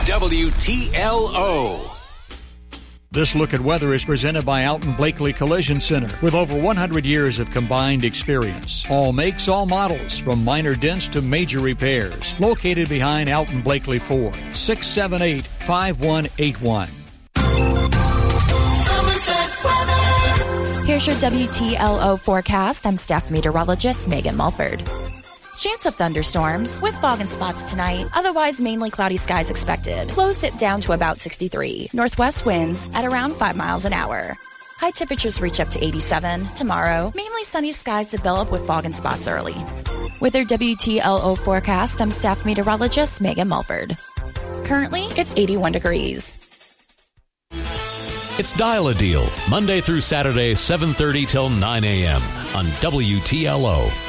WTLO. This look at weather is presented by Alton Blakely Collision Center with over 100 years of combined experience. All makes, all models, from minor dents to major repairs. Located behind Alton Blakely Ford, 678-5181. Here's your WTLO forecast. I'm staff meteorologist Megan Mulford. Chance of thunderstorms with fog and spots tonight. Otherwise, mainly cloudy skies expected. Lows dip down to about 63. Northwest winds at around 5 miles an hour. High temperatures reach up to 87. Tomorrow, mainly sunny skies develop with fog and spots early. With your WTLO forecast, I'm staff meteorologist Megan Mulford. Currently, it's 81 degrees. It's Dial a Deal, Monday through Saturday, 7:30 till 9 a.m. on WTLO.